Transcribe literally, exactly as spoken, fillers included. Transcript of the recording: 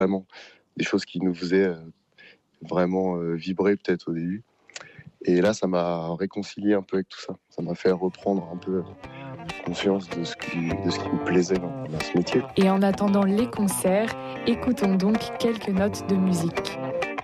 vraiment des choses qui nous faisaient euh, vraiment euh, vibrer peut-être au début. Et là, ça m'a réconcilié un peu avec tout ça. Ça m'a fait reprendre un peu conscience de ce qui, de ce qui me plaisait dans, dans ce métier. Et en attendant les concerts, écoutons donc quelques notes de musique.